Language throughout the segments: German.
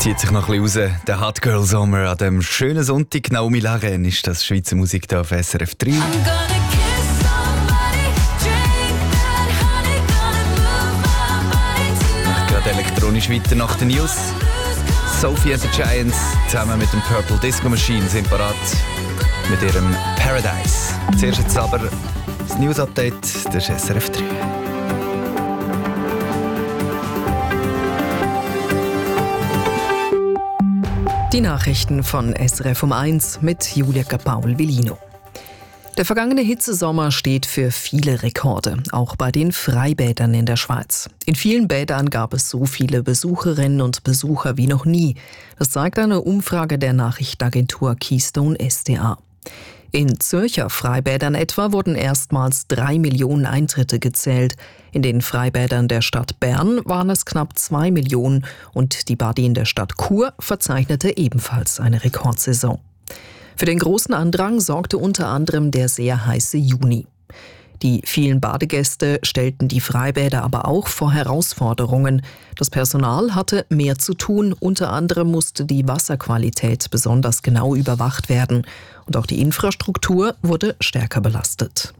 Zieht sich noch ein bisschen raus. Der Hot Girl Sommer an dem schönen Sonntag. Naomi Laren ist das Schweizer Musik hier auf SRF 3. Gerade elektronisch weiter nach den News. Sophie and the Giants zusammen mit dem Purple Disco Machine sind parat mit ihrem Paradise. Zuerst jetzt aber das News Update, das ist SRF 3. Die Nachrichten von SRF um 1 mit Julia Paul-Villino. Der vergangene Hitzesommer steht für viele Rekorde, auch bei den Freibädern in der Schweiz. In vielen Bädern gab es so viele Besucherinnen und Besucher wie noch nie. Das zeigt eine Umfrage der Nachrichtenagentur Keystone SDA. In Zürcher Freibädern etwa wurden erstmals 3 Millionen Eintritte gezählt. In den Freibädern der Stadt Bern waren es knapp 2 Millionen und die Badi in der Stadt Chur verzeichnete ebenfalls eine Rekordsaison. Für den großen Andrang sorgte unter anderem der sehr heiße Juni. Die vielen Badegäste stellten die Freibäder aber auch vor Herausforderungen. Das Personal hatte mehr zu tun, unter anderem musste die Wasserqualität besonders genau überwacht werden. Und auch die Infrastruktur wurde stärker belastet.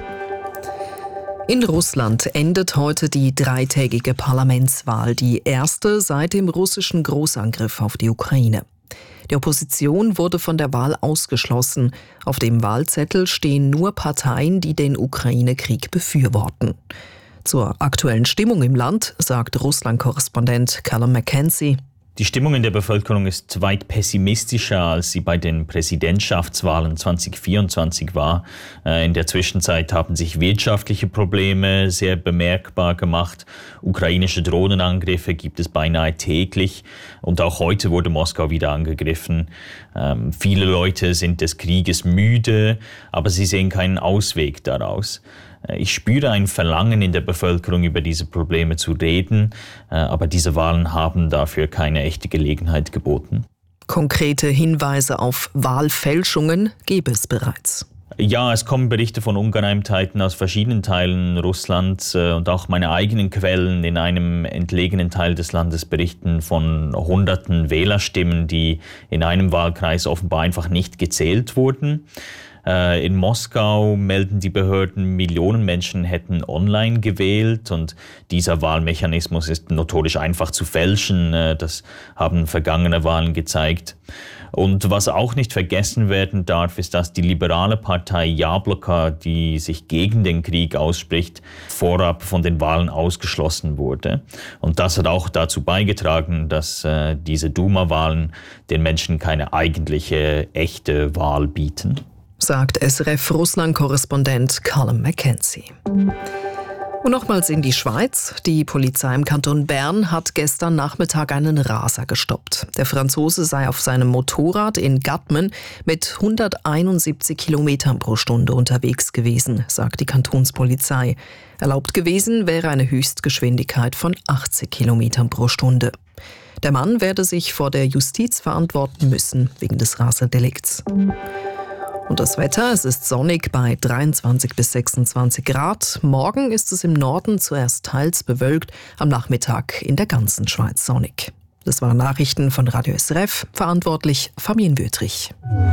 In Russland endet heute die dreitägige Parlamentswahl, die erste seit dem russischen Großangriff auf die Ukraine. Die Opposition wurde von der Wahl ausgeschlossen. Auf dem Wahlzettel stehen nur Parteien, die den Ukraine-Krieg befürworten. Zur aktuellen Stimmung im Land sagt Russland-Korrespondent Callum McKenzie: Die Stimmung in der Bevölkerung ist weit pessimistischer, als sie bei den Präsidentschaftswahlen 2024 war. In der Zwischenzeit haben sich wirtschaftliche Probleme sehr bemerkbar gemacht. Ukrainische Drohnenangriffe gibt es beinahe täglich. Und auch heute wurde Moskau wieder angegriffen. Viele Leute sind des Krieges müde, aber sie sehen keinen Ausweg daraus. Ich spüre ein Verlangen in der Bevölkerung, über diese Probleme zu reden, aber diese Wahlen haben dafür keine echte Gelegenheit geboten. Konkrete Hinweise auf Wahlfälschungen gäbe es bereits. Ja, es kommen Berichte von Ungereimtheiten aus verschiedenen Teilen Russlands und auch meine eigenen Quellen in einem entlegenen Teil des Landes berichten von hunderten Wählerstimmen, die in einem Wahlkreis offenbar einfach nicht gezählt wurden. In Moskau melden die Behörden, Millionen Menschen hätten online gewählt und dieser Wahlmechanismus ist notorisch einfach zu fälschen. Das haben vergangene Wahlen gezeigt. Und was auch nicht vergessen werden darf, ist, dass die liberale Partei Jabloko, die sich gegen den Krieg ausspricht, vorab von den Wahlen ausgeschlossen wurde. Und das hat auch dazu beigetragen, dass diese Duma-Wahlen den Menschen keine eigentliche, echte Wahl bieten. Sagt SRF-Russland-Korrespondent Callum McKenzie. Und nochmals in die Schweiz. Die Polizei im Kanton Bern hat gestern Nachmittag einen Raser gestoppt. Der Franzose sei auf seinem Motorrad in Gatmen mit 171 Kilometern pro Stunde unterwegs gewesen, sagt die Kantonspolizei. Erlaubt gewesen wäre eine Höchstgeschwindigkeit von 80 Kilometern pro Stunde. Der Mann werde sich vor der Justiz verantworten müssen wegen des Raserdelikts. Und das Wetter, es ist sonnig bei 23 bis 26 Grad. Morgen ist es im Norden zuerst teils bewölkt, am Nachmittag in der ganzen Schweiz sonnig. Das waren Nachrichten von Radio SRF, verantwortlich Fabienne Wüthrich.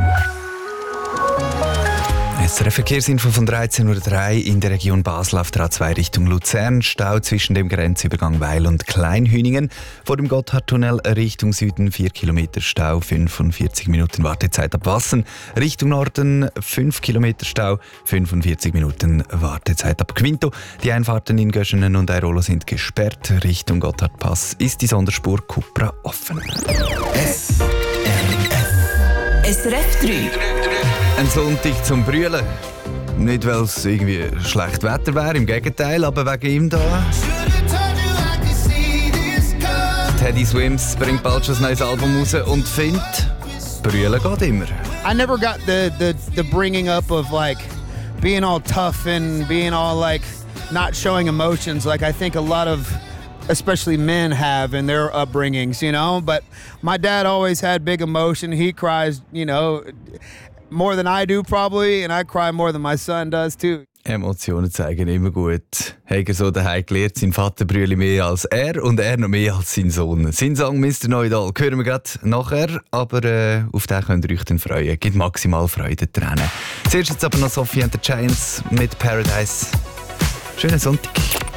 SRF Verkehrsinfo von 13.03 Uhr in der Region Basel auf der A2 Richtung Luzern. Stau zwischen dem Grenzübergang Weil und Kleinhüningen. Vor dem Gotthardtunnel Richtung Süden 4 Kilometer Stau, 45 Minuten Wartezeit ab Wassen. Richtung Norden 5 Kilometer Stau, 45 Minuten Wartezeit ab Quinto. Die Einfahrten in Göschenen und Airolo sind gesperrt. Richtung Gotthardpass ist die Sonderspur Cupra offen. SRF 3. Ein Sonntag zum Brüllen. Nicht, weil es irgendwie schlecht Wetter wäre, im Gegenteil, aber wegen ihm da. Teddy Swims bringt bald schon ein neues Album raus und findet, Brüllen geht immer. I never got the bringing up of like being all tough and being all like not showing emotions like I think a lot of especially men have in their upbringings, you know, but my dad always had big emotion. He cries, you know, more than I do probably, and I cry more than my son does too. Emotionen zeigen immer gut. Hat er so daheim gelernt, sein Vater brüllt mehr als er und er noch mehr als sein Sohn. Sein Song «Mr. Know-it-all» hören wir gerade nachher, aber auf den könnt ihr euch dann freuen. Gibt maximal Freude, Tränen. Zuerst jetzt aber noch Sophie and the Giants mit «Paradise». Schönen Sonntag.